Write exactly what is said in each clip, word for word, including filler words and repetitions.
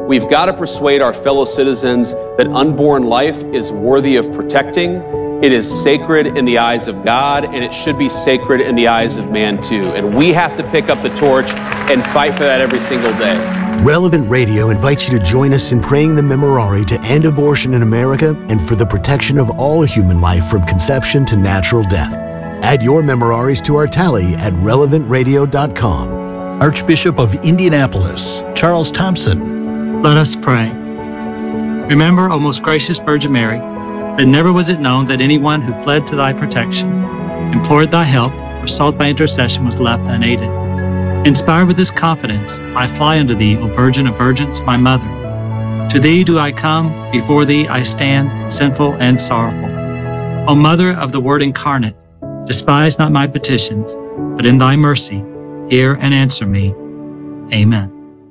We've got to persuade our fellow citizens that unborn life is worthy of protecting. It is sacred in the eyes of God, and it should be sacred in the eyes of man too. And we have to pick up the torch and fight for that every single day. Relevant Radio invites you to join us in praying the Memorare to end abortion in America and for the protection of all human life from conception to natural death. Add your Memoraries to our tally at relevant radio dot com. Archbishop of Indianapolis, Charles Thompson. Let us pray. Remember, O most gracious Virgin Mary, that never was it known that anyone who fled to thy protection, implored thy help, or sought thy intercession was left unaided. Inspired with this confidence, I fly unto thee, O Virgin of Virgins, my Mother. To thee do I come, before thee I stand, sinful and sorrowful. O Mother of the Word incarnate, despise not my petitions, but in thy mercy, hear and answer me. Amen.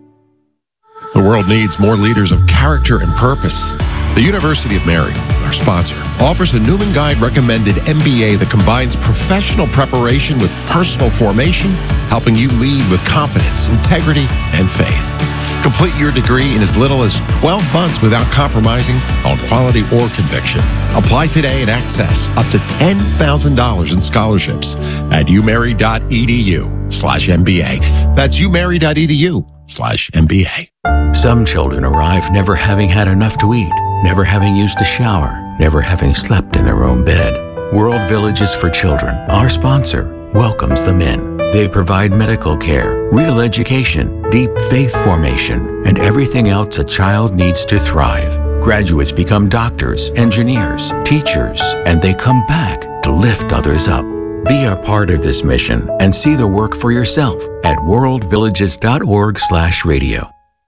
The world needs more leaders of character and purpose. The University of Mary, our sponsor, offers a Newman Guide recommended M B A that combines professional preparation with personal formation, helping you lead with confidence, integrity, and faith. Complete your degree in as little as twelve months without compromising on quality or conviction. Apply today and access up to ten thousand dollars in scholarships at umary.edu slash MBA. That's umary.edu slash MBA. Some children arrive never having had enough to eat, never having used a shower, never having slept in their own bed. World Villages for Children, our sponsor, welcomes them in. They provide medical care, real education, deep faith formation, and everything else a child needs to thrive. Graduates become doctors, engineers, teachers, and they come back to lift others up. Be a part of this mission and see the work for yourself at worldvillages.org slash radio.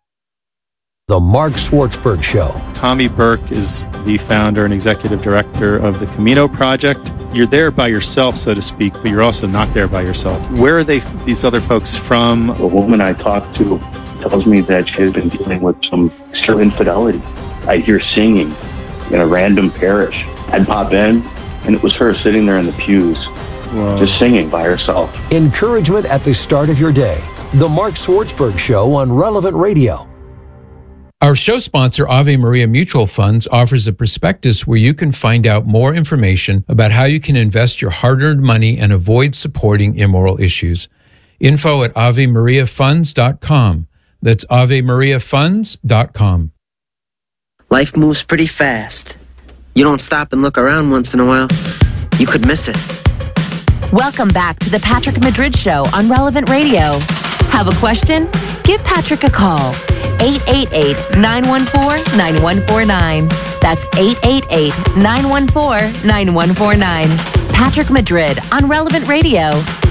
The Mark Swartzberg Show. Tommy Burke is the founder and executive director of the Camino Project. You're there by yourself, so to speak, but you're also not there by yourself. Where are they, these other folks from? A woman I talked to tells me that she has been dealing with some extreme infidelity. I hear singing in a random parish. I'd pop in, and it was her sitting there in the pews, Whoa. just singing by herself. Encouragement at the start of your day. The Mark Swartzberg Show on Relevant Radio. Our show sponsor, Ave Maria Mutual Funds, offers a prospectus where you can find out more information about how you can invest your hard-earned money and avoid supporting immoral issues. Info at ave maria funds dot com. That's ave maria funds dot com. Life moves pretty fast. You don't stop and look around once in a while, you could miss it. Welcome back to the Patrick Madrid Show on Relevant Radio. Have a question? Give Patrick a call. eight eight eight, nine one four, nine one four nine. That's eight eight eight, nine one four, nine one four nine. Patrick Madrid on Relevant Radio.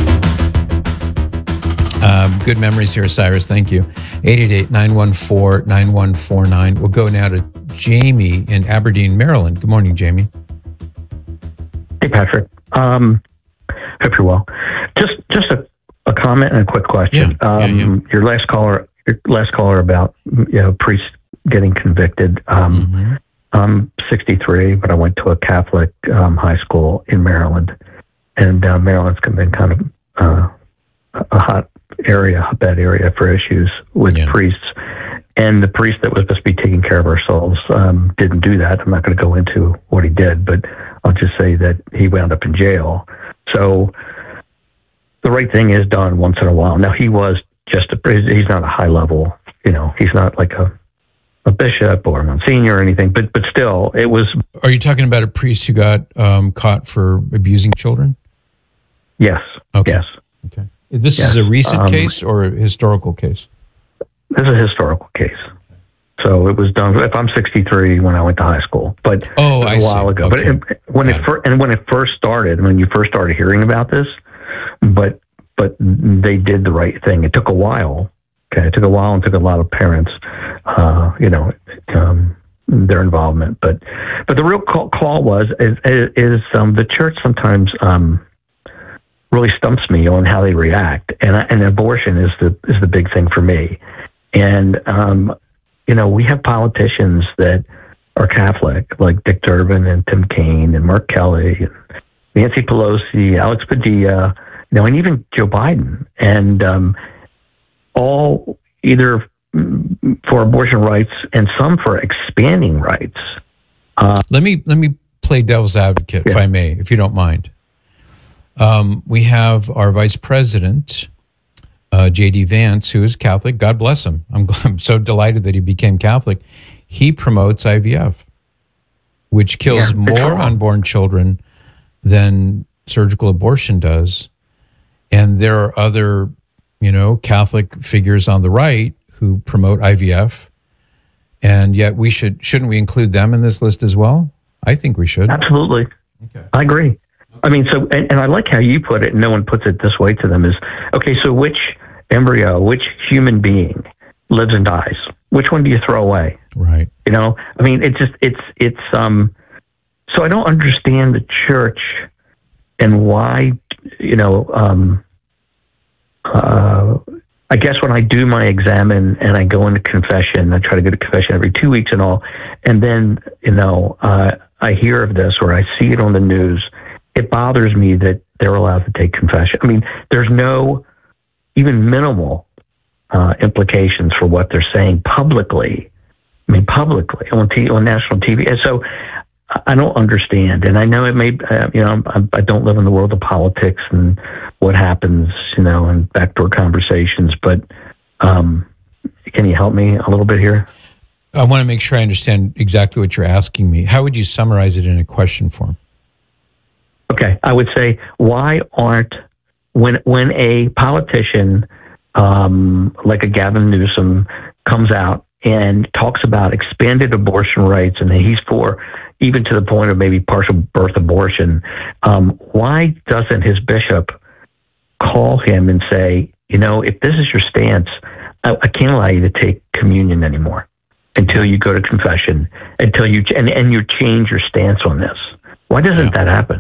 Um, good memories here, Cyrus. Thank you. eight eight eight, nine one four, nine one four nine. We'll go now to Jamie in Aberdeen, Maryland. Good morning, Jamie. Hey, Patrick. Um, hope you're well. Just just a, a comment and a quick question. Yeah, um, yeah, yeah. Your last caller, your last caller about you know priests getting convicted. Um, Mm-hmm. I'm sixty-three, but I went to a Catholic um, high school in Maryland, and uh, Maryland's been kind of uh, a hot area, hotbed area for issues with Yeah. priests. And the priest that was supposed to be taking care of our souls um, didn't do that. I'm not going to go into what he did, but I'll just say that he wound up in jail. So the right thing is done once in a while. Now, he was just a, he's not a high level, you know, he's not like a, a bishop or a monsignor or anything, but, but still it was. Are you talking about a priest who got um, caught for abusing children? Yes. Okay. Yes. Okay. This Yes. is a recent Um, case or a historical case? This is a historical case. So it was done. If I'm sixty-three when I went to high school, but Oh, it was I a see. while ago. Okay. But it, when Got it it. first and when it first started, when you first started hearing about this, but but they did the right thing. It took a while. Okay, it took a while and took a lot of parents, uh, you know, um, their involvement. But but the real call, call was is, is um, the church sometimes um, really stumps me on how they react, and and abortion is the is the big thing for me. And, um, you know, we have politicians that are Catholic, like Dick Durbin and Tim Kaine and Mark Kelly, and Nancy Pelosi, Alex Padilla, you know, and even Joe Biden. And um, all either for abortion rights and some for expanding rights. Uh, let me let me play devil's advocate, yeah. if I may, if you don't mind. Um, we have our vice president, uh, J D Vance, who is Catholic. God bless him. I'm, I'm so delighted that he became Catholic. He promotes I V F, which kills yeah, more unborn children than surgical abortion does. And there are other, you know, Catholic figures on the right who promote I V F. And yet we should, shouldn't we include them in this list as well? I think we should. Absolutely. Okay. I agree. I mean, so, and, and I like how you put it, and no one puts it this way to them, is, okay, so which embryo, which human being lives and dies? Which one do you throw away? Right. You know, I mean, it's just, it's, it's, um, so I don't understand the church and why, you know, um, uh, I guess when I do my exam and, and I go into confession, I try to go to confession every two weeks and all, and then, you know, uh, I hear of this or I see it on the news, it bothers me that they're allowed to take confession. I mean, there's no even minimal uh, implications for what they're saying publicly. I mean, publicly on t- on national T V. And so I don't understand. And I know it may, uh, you know, I'm, I don't live in the world of politics and what happens, you know, and backdoor conversations. But um, can you help me a little bit here? I want to make sure I understand exactly what you're asking me. How would you summarize it in a question form? Okay, I would say, why aren't, when when a politician um, like a Gavin Newsom comes out and talks about expanded abortion rights, and he's for even to the point of maybe partial birth abortion, um, why doesn't his bishop call him and say, you know, if this is your stance, I, I can't allow you to take communion anymore until you go to confession, until you, and, and you change your stance on this. Why doesn't yeah. that happen?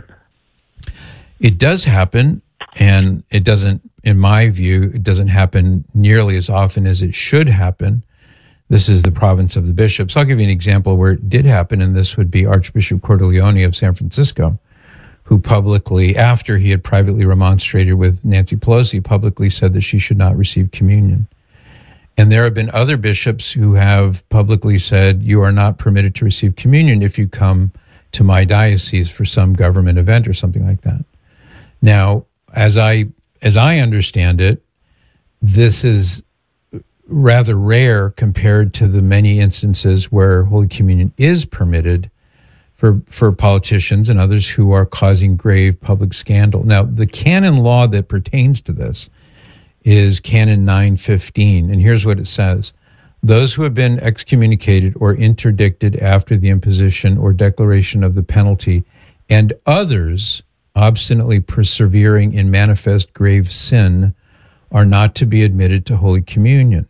It does happen, and it doesn't, in my view, it doesn't happen nearly as often as it should happen. This is the province of the bishops. I'll give you an example where it did happen, and this would be Archbishop Cordileone of San Francisco, who publicly, after he had privately remonstrated with Nancy Pelosi, publicly said that she should not receive communion. And there have been other bishops who have publicly said, you are not permitted to receive communion if you come to my diocese for some government event or something like that. Now, as I as I understand it, this is rather rare compared to the many instances where Holy Communion is permitted for for politicians and others who are causing grave public scandal. Now, the canon law that pertains to this is Canon nine fifteen, and here's what it says. Those who have been excommunicated or interdicted after the imposition or declaration of the penalty, and others obstinately persevering in manifest grave sin, are not to be admitted to Holy Communion.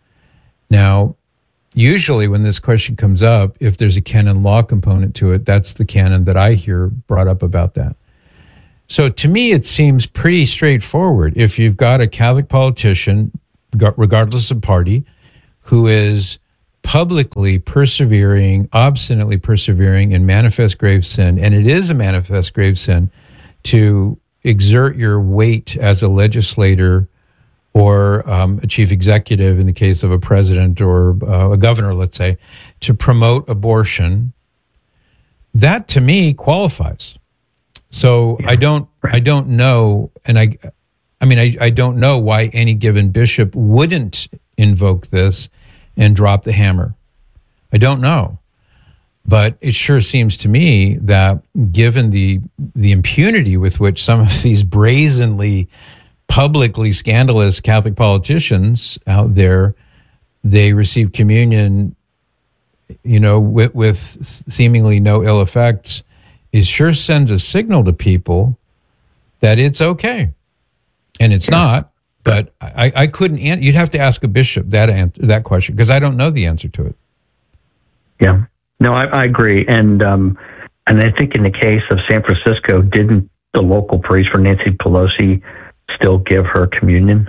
Now, usually when this question comes up, if there's a canon law component to it, that's the canon that I hear brought up about that. So to me, it seems pretty straightforward. If you've got a Catholic politician, regardless of party, who is publicly persevering, obstinately persevering in manifest grave sin, and it is a manifest grave sin to exert your weight as a legislator or um, a chief executive in the case of a president or uh, a governor, let's say, to promote abortion, that to me qualifies. So yeah. I don't, I don't know, and I, I mean, I, I don't know why any given bishop wouldn't invoke this and drop the hammer. I don't know. But it sure seems to me that given the the impunity with which some of these brazenly, publicly scandalous Catholic politicians out there, they receive communion, you know, with, with seemingly no ill effects, it sure sends a signal to people that it's okay. And it's yeah. not, but I, I couldn't answer. You'd have to ask a bishop that answer, that question, because I don't know the answer to it. Yeah. No, I, I agree. And um, and I think in the case of San Francisco, didn't the local priest for Nancy Pelosi still give her communion?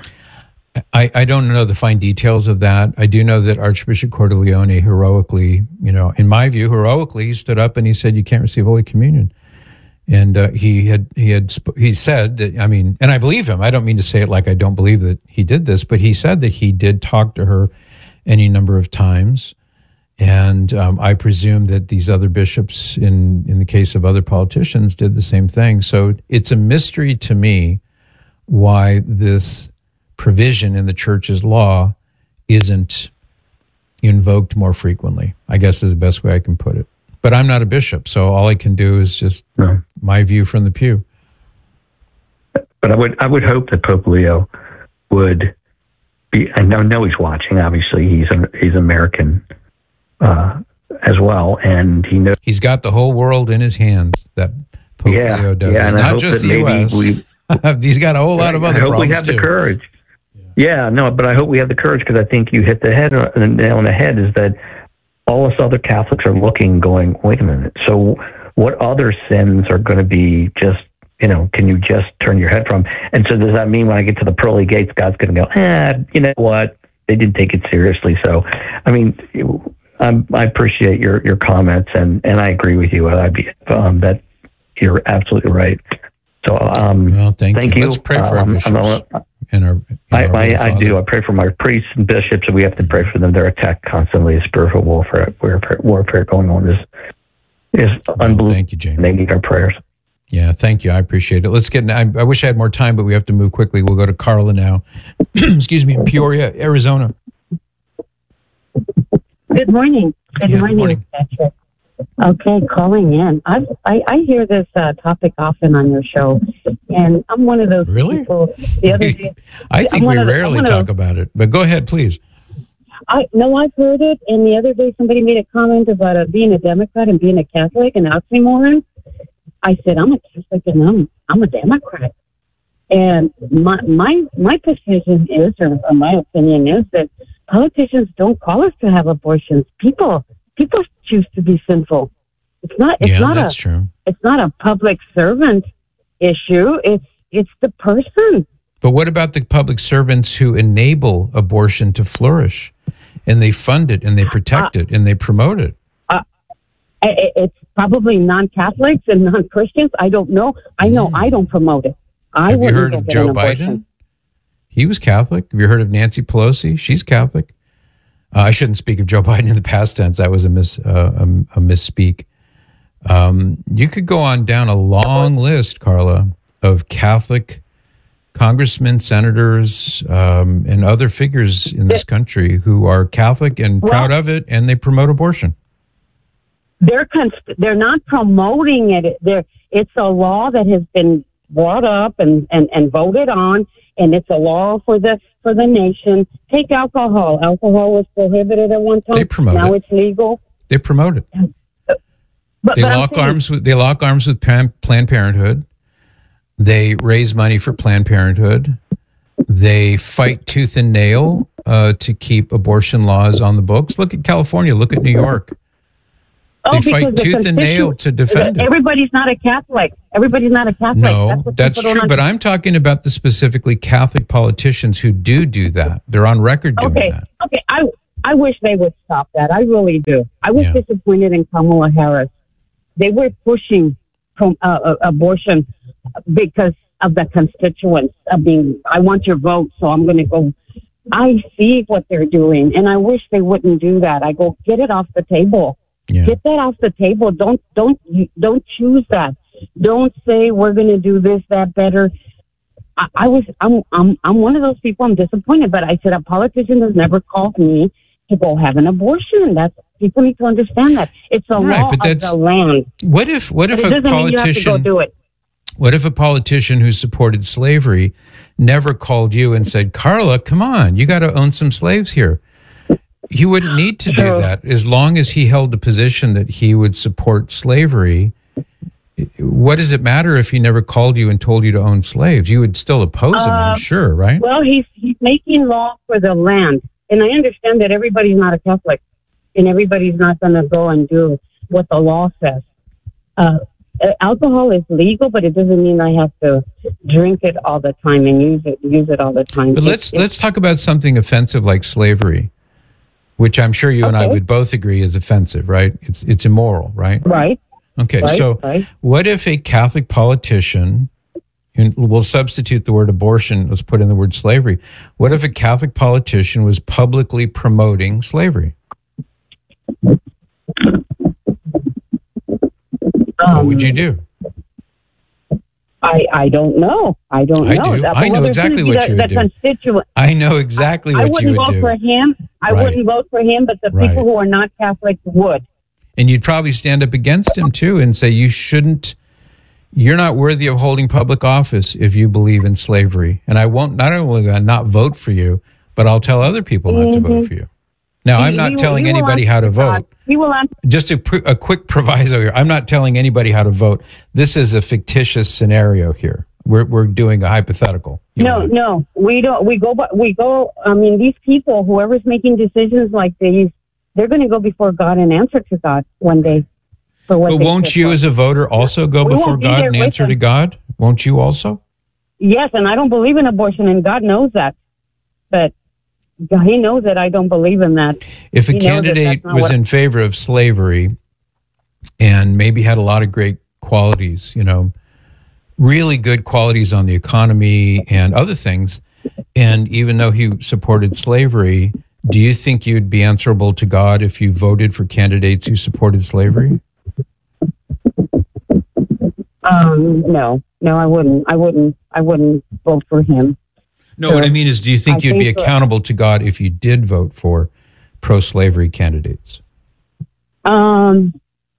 I, I don't know the fine details of that. I do know that Archbishop Cordileone heroically, you know, in my view, heroically, he stood up and he said, you can't receive Holy Communion. And uh, he had he had he said that, I mean, and I believe him. I don't mean to say it like I don't believe that he did this, but he said that he did talk to her any number of times. And um, I presume that these other bishops, in, in the case of other politicians, did the same thing. So it's a mystery to me why this provision in the church's law isn't invoked more frequently, I guess is the best way I can put it. But I'm not a bishop, so all I can do is just no. my view from the pew. But I would I would hope that Pope Leo would be, I know, know he's watching, obviously, he's an, he's American uh, as well, and he knows. He's got the whole world in his hands, that Pope yeah, Leo does. Yeah, it's not just the U S. We, he's got a whole lot of other I hope problems we have too. the courage. Yeah. yeah, no, but I hope we have the courage, because I think you hit the head the nail on the head, is that all us other Catholics are looking, going, wait a minute, so what other sins are going to be just, you know, can you just turn your head from? And so does that mean when I get to the pearly gates, God's going to go, eh, you know what? They didn't take it seriously. So, I mean, I'm, I appreciate your, your comments, and, and I agree with you. I, um, that you're absolutely right. So, um, well, thank, thank you. you. Let's pray for um, our bishops. And our, I, I, I do. I pray for my priests and bishops, and we have to pray for them. They're attacked constantly. Spiritual warfare, warfare, warfare going on is is well, unbelievable. Thank you, James. They need our prayers. Yeah, thank you. I appreciate it. Let's get. I, I wish I had more time, but we have to move quickly. We'll go to Carla now. Excuse me, in Peoria, Arizona. Good morning. Good yeah, morning, good morning. Patrick. Okay, calling in. I've, I I hear this uh, topic often on your show, and I'm one of those really? people. The other day, I think we rarely talk of, about it, but go ahead, please. I no, I've heard it, and the other day somebody made a comment about uh, being a Democrat and being a Catholic, an oxymoron. I said, I'm a Catholic and I'm I'm a Democrat, and my my my position is, or, or my opinion is, that politicians don't call us to have abortions. People people choose to be sinful. It's not. It's yeah, not that's a, true. It's not a public servant issue. It's it's the person. But what about the public servants who enable abortion to flourish, and they fund it, and they protect uh, it, and they promote it? Uh, it it's probably non-Catholics and non-Christians. I don't know. I know mm. I don't promote it. I Have you heard of Joe Biden? He was Catholic. Have you heard of Nancy Pelosi? She's Catholic. Uh, I shouldn't speak of Joe Biden in the past tense. That was a miss uh, a, a misspeak. Um, you could go on down a long list, Carla, of Catholic congressmen, senators, um, and other figures in this country who are Catholic and well, proud of it, and they promote abortion. They're const- they're not promoting it. They're, it's a law that has been brought up and, and, and voted on, and it's a law for the for the nation. Take alcohol. Alcohol was prohibited at one time. They promote now it. it's legal. They promote it. But, they but lock arms with they lock arms with Planned Parenthood. They raise money for Planned Parenthood. They fight tooth and nail uh, to keep abortion laws on the books. Look at California. Look at New York. Oh, they fight the tooth and nail to defend it. Everybody's not a Catholic. Everybody's not a Catholic. No, that's, that's true. But I'm talking about the specifically Catholic politicians who do do that. They're on record doing okay. that. Okay. I I wish they would stop that. I really do. I was Yeah. disappointed in Kamala Harris. They were pushing from uh, uh, abortion because of the constituents. I mean, I want your vote, so I'm going to go. I see what they're doing, and I wish they wouldn't do that. I go, get it off the table. Yeah. Get that off the table. Don't don't don't choose that. Don't say we're going to do this, that better. I, I was I'm I'm I'm one of those people. I'm disappointed, but I said a politician has never called me to go have an abortion. That's people need to understand that it's a Right, law but of that's- the land. What if what if But it a doesn't mean you have to go politician do it. What if a politician who supported slavery never called you and said, Carla, come on, you got to own some slaves here? He wouldn't need to do that as long as he held the position that he would support slavery. What does it matter if he never called you and told you to own slaves? You would still oppose him, I'm Uh, sure, right? Well, he's he's making law for the land, and I understand that everybody's not a Catholic, and everybody's not going to go and do what the law says. Uh, alcohol is legal, but it doesn't mean I have to drink it all the time and use it use it all the time. But It's- let's let's talk about something offensive like slavery, which I'm sure you and I Okay. would both agree is offensive, right? It's it's immoral, right? Right. Okay, Right, so right. what if a Catholic politician, and we'll substitute the word abortion, let's put in the word slavery. What if a Catholic politician was publicly promoting slavery? Um, what would you do? I, I don't know. I don't I know. do. That- I know well, there's exactly gonna be what the- you would the do. constituent. I know exactly I what you wouldn't would vote do. for him. I Right. wouldn't vote for him, but the Right. people who are not Catholic would. And you'd probably stand up against him too and say, you shouldn't, you're not worthy of holding public office if you believe in slavery. And I won't, not only will I not vote for you, but I'll tell other people not to vote for you. Now, He- I'm not he will- telling he will anybody answer how to to God. vote. He will answer. Just a, pr- a quick proviso here. I'm not telling anybody how to vote. This is a fictitious scenario here. We're, we're doing a hypothetical. You No, no, we don't. We go, but we go. I mean, these people, whoever's making decisions like these, they're going to go before God and answer to God one day for what. But they won't did you for as a voter also go We before won't be God there and with answer to them. God? Won't you also? Yes, and I don't believe in abortion, and God knows that. But God, He knows that I don't believe in that. If a He knows that candidate that's not was what- in favor of slavery and maybe had a lot of great qualities, you know, really good qualities on the economy and other things, and even though he supported slavery, do you think you'd be answerable to God if you voted for candidates who supported slavery? Um, no, no, I wouldn't. I wouldn't. I wouldn't vote for him. No, what I mean is, do you think I you'd be think that- accountable to God if you did vote for pro-slavery candidates? Um,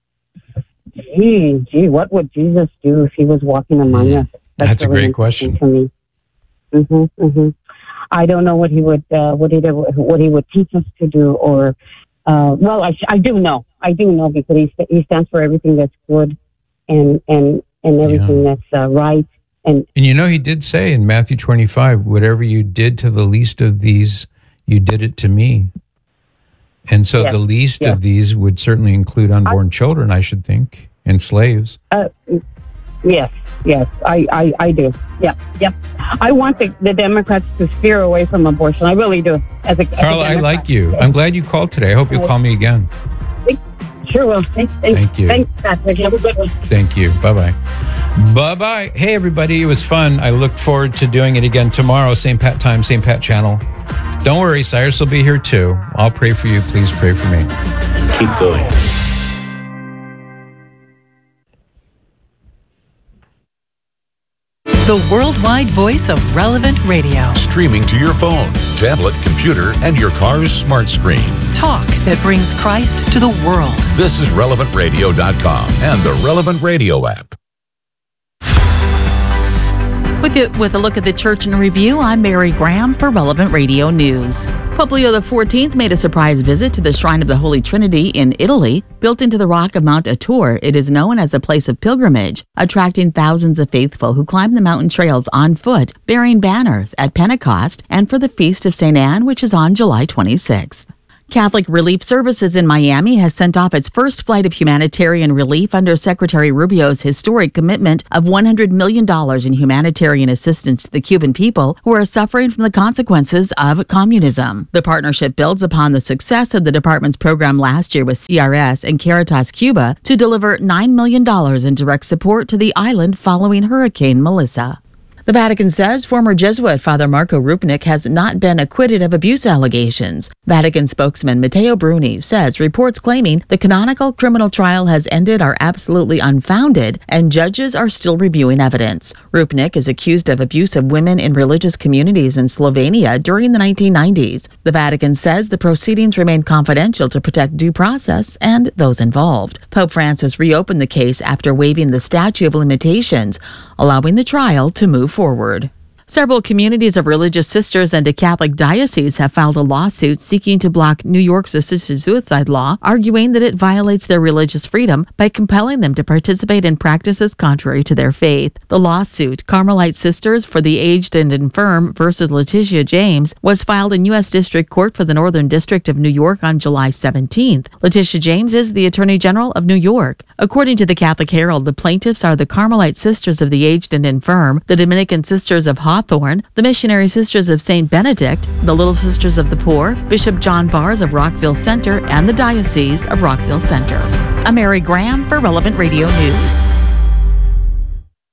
gee, gee, what would Jesus do if He was walking among us? That's a really great interesting question. to me. Mm-hmm, mm-hmm. I don't know what He would, uh, what He what He would teach us to do, or uh, well, I, I do know, I do know because He He stands for everything that's good, and and and everything that's uh, right. And And you know, he did say in Matthew twenty-five, whatever you did to the least of these, you did it to me. And so Yes, the least yes. of these would certainly include unborn children, I should think, and slaves. Uh, yes, yes, I, I, I do. Yep, yep. I want the, the Democrats to steer away from abortion. I really do. As a, as a Carla, I Democrat. like you. I'm glad you called today. I hope you'll call me again. Sure will. Thanks, thanks, Thank you. Thanks, Patrick. Have a good one. Thank you. Bye-bye. Bye-bye. Hey, everybody. It was fun. I look forward to doing it again tomorrow. Same Pat time, same Pat channel. Don't worry. Cyrus will be here too. I'll pray for you. Please pray for me. Keep going. The worldwide voice of Relevant Radio. Streaming to your phone, tablet, computer, and your car's smart screen. Talk that brings Christ to the world. This is relevant radio dot com and the Relevant Radio app. With, it, with a look at the church in review, I'm Mary Graham for Relevant Radio News. Pope Leo the fourteenth made a surprise visit to the Shrine of the Holy Trinity in Italy. Built into the rock of Mount Atur, it is known as a place of pilgrimage, attracting thousands of faithful who climb the mountain trails on foot, bearing banners at Pentecost and for the Feast of Saint Anne, which is on July twenty-sixth. Catholic Relief Services in Miami has sent off its first flight of humanitarian relief under Secretary Rubio's historic commitment of one hundred million dollars in humanitarian assistance to the Cuban people who are suffering from the consequences of communism. The partnership builds upon the success of the department's program last year with C R S and Caritas Cuba to deliver nine million dollars in direct support to the island following Hurricane Melissa. The Vatican says former Jesuit Father Marco Rupnik has not been acquitted of abuse allegations. Vatican spokesman Matteo Bruni says reports claiming the canonical criminal trial has ended are absolutely unfounded and judges are still reviewing evidence. Rupnik is accused of abuse of women in religious communities in Slovenia during the nineteen nineties. The Vatican says the proceedings remain confidential to protect due process and those involved. Pope Francis reopened the case after waiving the statute of limitations, allowing the trial to move forward. Several communities of religious sisters and a Catholic diocese have filed a lawsuit seeking to block New York's assisted suicide law, arguing that it violates their religious freedom by compelling them to participate in practices contrary to their faith. The lawsuit, Carmelite Sisters for the Aged and Infirm versus Letitia James, was filed in U S District Court for the Northern District of New York on July seventeenth. Letitia James is the Attorney General of New York. According to the Catholic Herald, the plaintiffs are the Carmelite Sisters of the Aged and Infirm, the Dominican Sisters of Hawthorne, the Missionary Sisters of Saint Benedict, the Little Sisters of the Poor, Bishop John Bars of Rockville Center, and the Diocese of Rockville Center. I'm Mary Graham for Relevant Radio News.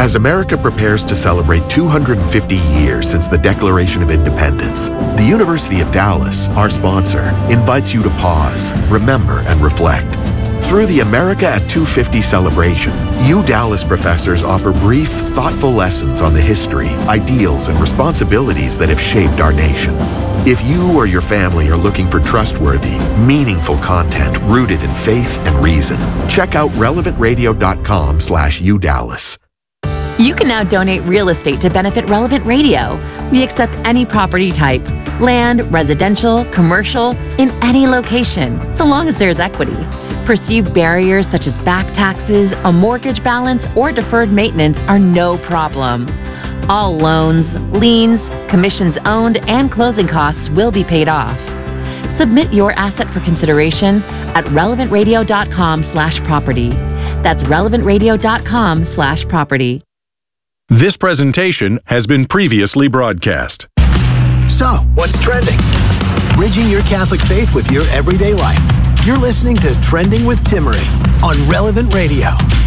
As America prepares to celebrate two hundred fifty years since the Declaration of Independence, the University of Dallas, our sponsor, invites you to pause, remember, and reflect. Through the America at two fifty celebration, U Dallas professors offer brief, thoughtful lessons on the history, ideals, and responsibilities that have shaped our nation. If you or your family are looking for trustworthy, meaningful content rooted in faith and reason, check out relevant radio dot com slash U Dallas. You can now donate real estate to benefit Relevant Radio. We accept any property type, land, residential, commercial, in any location, so long as there's equity. Perceived barriers such as back taxes, a mortgage balance, or deferred maintenance are no problem. All loans, liens, commissions owned, and closing costs will be paid off. Submit your asset for consideration at relevant radio dot com slash property. That's relevant radio dot com slash property. This presentation has been previously broadcast. So, what's trending? Bridging your Catholic faith with your everyday life. You're listening to Trending with Timmerie on Relevant Radio.